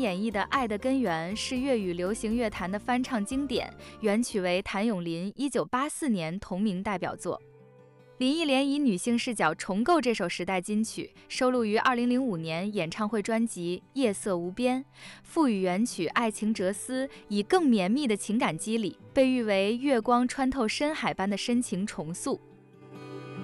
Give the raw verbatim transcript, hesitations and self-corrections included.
演绎的《爱的根源》是粤语流行乐坛的翻唱经典，原曲为谭咏麟一九八四年同名代表作。林忆莲以女性视角重构这首时代金曲，收录于二零零五年演唱会专辑《夜色无边》，赋予原曲爱情哲思，以更绵密的情感肌理，被誉为月光穿透深海般的深情重塑。